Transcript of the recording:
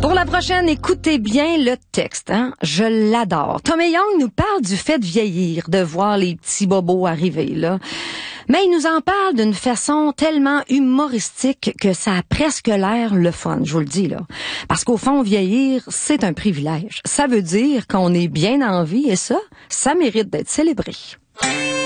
Pour la prochaine, écoutez bien le texte, hein? Je l'adore. Tommy Young nous parle du fait de vieillir, de voir les petits bobos arriver, là. Mais il nous en parle d'une façon tellement humoristique que ça a presque l'air le fun, je vous le dis, là. Parce qu'au fond, vieillir, c'est un privilège. Ça veut dire qu'on est bien en vie et ça mérite d'être célébré.